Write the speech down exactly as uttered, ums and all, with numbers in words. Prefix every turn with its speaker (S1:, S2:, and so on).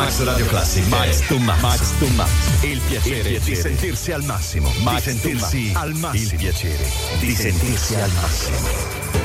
S1: Max Radio Classic.
S2: Max to Max.
S1: Max to Max.
S2: Il piacere,
S1: Il piacere di sentirsi al massimo.
S2: Max
S1: di sentirsi
S2: to Max.
S1: al massimo.
S2: Il piacere
S1: di sentirsi al massimo.